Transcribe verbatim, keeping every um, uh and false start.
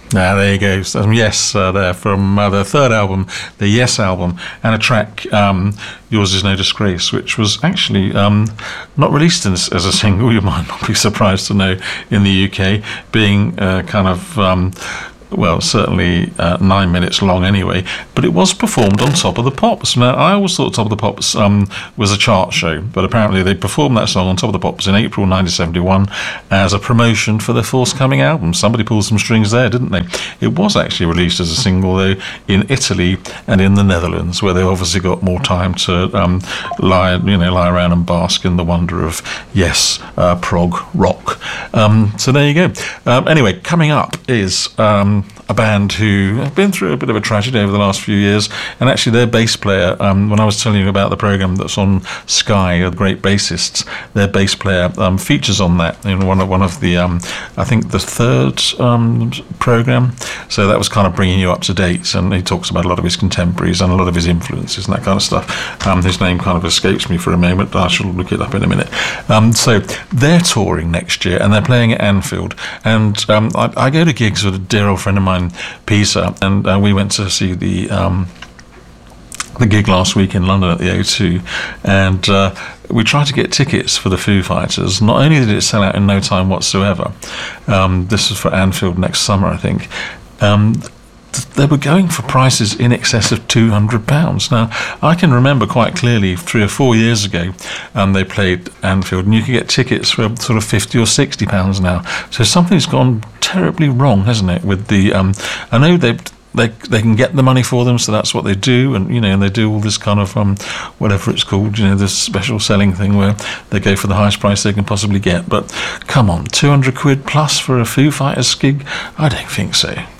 Ah, there you go. Some Yes uh, there from uh, their third album, the Yes album, and a track, um, Yours Is No Disgrace, which was actually um, not released as, as a single, you might not be surprised to know, in the U K, being uh, kind of... Um, well, certainly uh, nine minutes long anyway, but it was performed on Top of the Pops. Now, I always thought Top of the Pops um, was a chart show, but apparently they performed that song on Top of the Pops in April nineteen seventy-one as a promotion for their forthcoming album. Somebody pulled some strings there, didn't they? It was actually released as a single, though, in Italy and in the Netherlands, where they obviously got more time to um, lie, you know, lie around and bask in the wonder of, yes, uh, prog rock. Um, so there you go. Um, anyway, coming up is... Um, a band who have been through a bit of a tragedy over the last few years, and actually their bass player, um, when I was telling you about the programme that's on Sky, of Great Bassists, their bass player um, features on that in one of, one of the, um, I think the third um, programme, so that was kind of bringing you up to date, and he talks about a lot of his contemporaries and a lot of his influences and that kind of stuff. Um, his name kind of escapes me for a moment, I shall look it up in a minute. Um, so they're touring next year, and they're playing at Anfield, and um, I, I go to gigs with a dear old friend of mine, Pisa, and uh, we went to see the um, the gig last week in London at the O two, and uh, we tried to get tickets for the Foo Fighters. Not only did it sell out in no time whatsoever, um, this was for Anfield next summer, I think. Um, th- they were going for prices in excess of two hundred pounds. Now, I can remember quite clearly three or four years ago, um, they played Anfield, and you could get tickets for sort of fifty or sixty pounds now. So something's gone terribly wrong, hasn't it? With the, um, I know they they they can get the money for them, so that's what they do, and you know, and they do all this kind of um, whatever it's called, you know, this special selling thing where they go for the highest price they can possibly get. But come on, two hundred quid plus for a Foo Fighters gig? I don't think so.